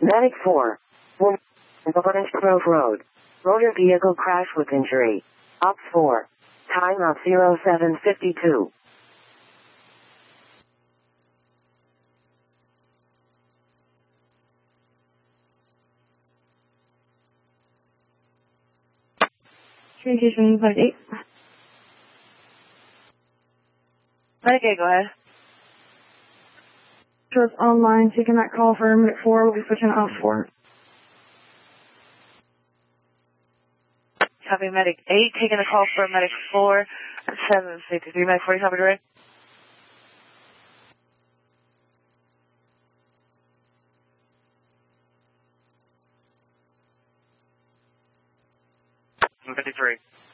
Medic 4. Woman, Orange Grove Road. Motor vehicle crash with injury. Ops 4. Time of 0752. Communication 58. Medic 8, go ahead. Just online, taking that call for Medic 4. We'll be switching off 4. Copy Medic 8, taking a call for Medic 4 at 753. Medic 4, you copy direct? $53.